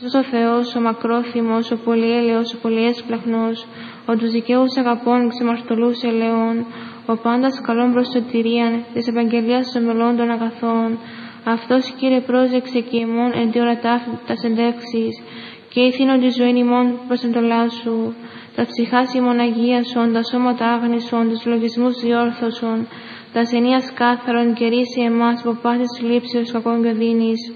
Αυτός ο Θεός, ο μακρόθυμος, ο πολυέλεος, ο πολυέσπλαχνος, ο τους δικαίους αγαπών ξεμαρτωλούς ελαιών, ο πάντας καλών προς σωτηρίαν της επαγγελίας των μελών των αγαθών, αυτός, Κύριε, πρόσεξε και ημών εν τη ώρα ταύτη τας εντεύξεις, και ήθινον τη ζωήν ημών προς εντολά σου. Τα ψυχάς ημών αγίασον, τα σώματα άγνησον, τους λογισμούς διόρθωσον, τα ασθενείας κάθαρον και ρίσε εμάς από πάσης λήψεως κακών και οδύνης.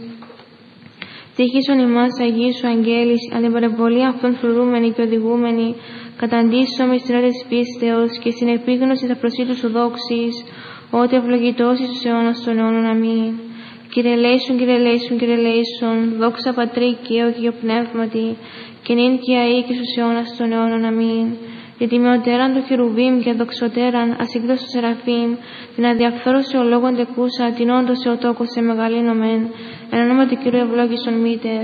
Τύχησον ημάς Αγίου σου αγγέλης, αν την παρεμβολή αυτών φρουρούμενοι και οδηγούμενοι, καταντήσσομοι στην ώρα της πίστεως και στην επίγνωση τα προσήλου σου δόξης, ότι ευλογητός εις τους αιώνας των αιώνων. Αμήν. Κύριε ελέησον, Κύριε ελέησον, Κύριε ελέησον, δόξα Πατρί και Υιό και Υιό Πνεύματι, και νυν και αεί και στους αιώνας των αιώνων. Αμήν. Γιατί με οτέραν το χερουβίμ και δοξωτέραν ασύγκραστο σεραφείμ, την αδιαφθόρωση ο λόγον τεκούσα, την όντως εωτόκο σε μεγαλύνομεν, εν ονόμα του Κύριου ευλόγησον μήτερ.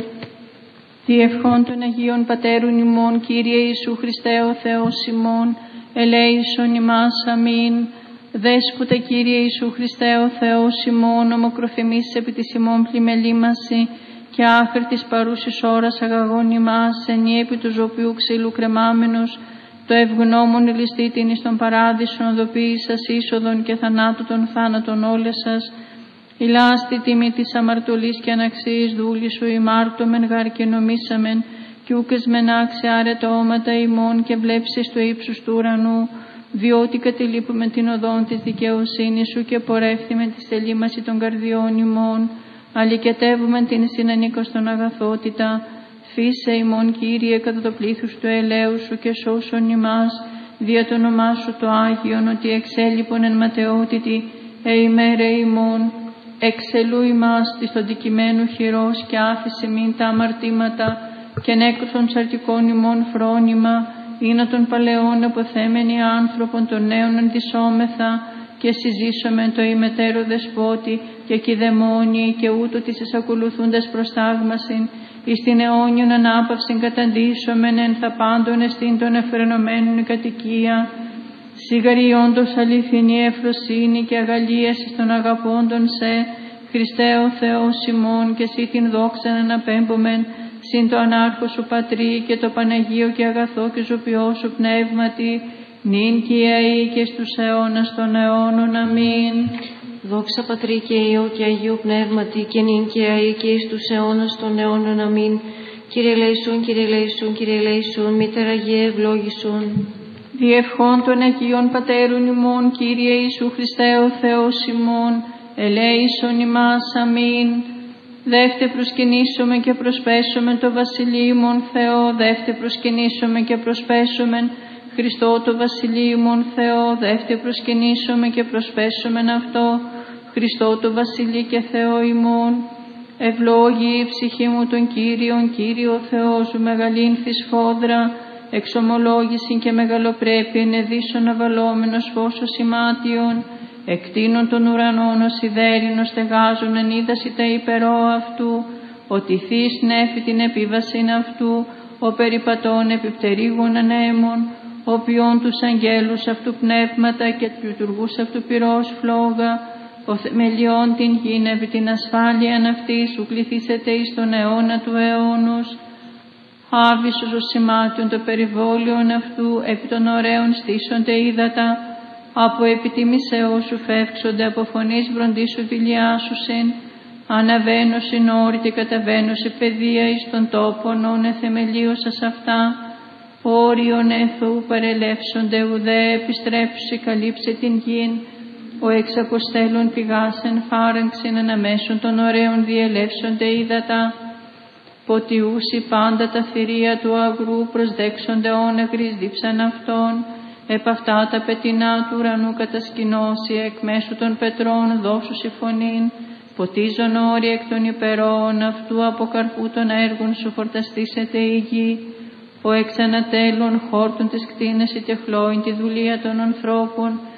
Διευχών των Αγίων Πατέρων ημών, Κύριε Ιησού Χριστέ ο Θεός ημών, ελέησον ημάς. Αμήν. Δέσποτα, Κύριε Ιησού Χριστέ ο Θεός ημών, ομοκροφημίς επί της ημών πλημελήμαση, και άχρη της παρούσης ώρας αγαγών ημάς, ενή επί του ζωπιού ξύλου κρεμάμενος, το ευγνώμων ηλιστήτην εις τον παράδεισον οδοποίησας είσοδον και θανάτου των θάνατων όλες σας, ηλάστη τιμή της αμαρτωλής και αναξίης δούλη σου ημάρτωμεν γάρ και νομίσαμεν, κι ούκες μεν άξια άρετα όματα ημών και βλέψεις του ύψους του ουρανού, διότι κατελείπουμε την οδόν της δικαιοσύνης σου και πορεύθυμεν τη στελήμαση των καρδιών ημών, αλικετεύουμε την συνανίκωστον αγαθότητα. Φύσε ημών, Κύριε, κατά το πλήθους του ελαίου σου και σώσον ημάς, δια το όνομά σου το Άγιον, ότι εξέλιπον εν ματαιότητη, ημέρε ημών. Εξελού ημάς της των δικημένου χειρός και άφησε μην τα αμαρτήματα, και νέκρωσον σαρτικών ημών φρόνημα, είναι των παλαιών αποθέμενοι άνθρωπον των νέων αντισώμεθα, και συζήσομεν το ημετέρω δεσπότη, και κηδαιμόνιοι και ούτω της εσακολουθούντας προστάγμασιν, εις την αιώνιον ανάπαυσιν καταντήσομεν εν θα πάντων εστίν των εφρενωμένων η κατοικία. Σίγαρη όντως αληθινή ευφροσύνη και αγαλίαση των αγαπώντων σε, Χριστέ ο Θεός ημών, και εσύ την δόξα αναπέμπομεν, συν το ανάρχο σου Πατρί και το Παναγίο και αγαθό και ζωπιό σου Πνεύματι, νυν και αεί και στους αιώνας των αιώνων. Αμήν. Δόξα Πατρί και Υιό και Αγίου Πνεύματι, και νυν και αεί και στους αιώνας των αιώνων. Αμήν. Κύριε ελέησον, Κύριε ελέησον, Κύριε ελέησον, Μήτερα Αγίε ευλόγησον. Διευχών των Αγίων Πατέρων ημών, Κύριε Ιησού Χριστέ ο Θεός ημών, ελέησον ημάς. Αμήν. Δεύτε προσκυνήσομεν και προσπέσομεν το βασιλείμον Θεό, δεύτε προσκυνήσομεν και προσπέσομεν Χριστό το βασιλείμον Θεό, δεύτε προσκυνήσομεν και προσπέσομεν αυτό, Χριστό το βασιλεί και Θεό ημών. Ευλόγη η ψυχή μου τον Κύριον, Κύριο Θεός σου μεγαλύνθη σφόδρα, εξομολόγησιν και μεγαλοπρέπειεν εδίσον αβαλόμενος φως σημάτιον, εκτείνων των ουρανών ως σιδέρινος στεγάζων εν είδαση τα υπερό αυτού, ότι θείς νέφη την επίβασιν αυτού, ο περιπατών επιπτερίγων ανέμων, ο ποιόν τους αγγέλους αυτού πνεύματα και του λειτουργούς αυτού πυρός φλόγα, ο θεμελιών την γην επί την ασφάλειαν αυτή σου κληθήσετε εις τον αιώνα του αιώνους. Άβυσος ο σημάτιον το περιβόλιον αυτού, επί των ωραίων στήσονται ύδατα, από επιτιμήσεώς σου φεύξονται, από φωνής βροντής σου δηλιάσουσιν, αναβαίνω συνόρι και καταβαίνω σε παιδεία εις των τόπων, όν εθεμελίωσας αυτά, όριον έθου παρελεύσονται, ουδέ επιστρέψει καλύψε την γην, ο εξαποστέλων πηγάσεν φάραγξεν αναμέσων των ωραίων διελεύσονται ύδατα, ποτιούσι πάντα τα θηρία του αγρού προσδέξονται όνεγρης δίψαν αυτών, επ' αυτά τα πετεινά του ουρανού κατασκηνώσει, εκ μέσου των πετρών δώσουσι φωνήν, ποτίζον όρια εκ των υπερών αυτού, από καρπού των έργων σου φορταστήσετε η γη, ο εξ ανατέλων χόρτων της κτίνες η τεχλώην τη δουλεία των ανθρώπων,